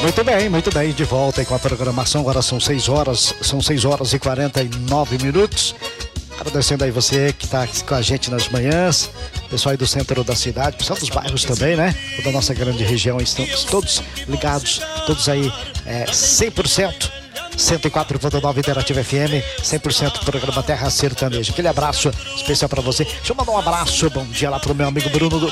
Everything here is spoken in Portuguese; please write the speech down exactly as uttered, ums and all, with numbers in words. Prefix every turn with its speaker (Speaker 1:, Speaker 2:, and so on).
Speaker 1: Muito bem, muito bem, de volta aí com a programação. Agora são seis horas, são seis horas e quarenta e nove minutos. Agradecendo aí você que está com a gente nas manhãs, pessoal aí do centro da cidade, pessoal dos bairros também, né? Toda a nossa grande região, estamos todos ligados, todos aí é, cem por cento. cento e quatro ponto nove Interativa F M, cem por cento programa Terra Sertaneja. Aquele abraço especial para você. Deixa eu mandar um abraço, bom dia lá pro meu amigo Bruno do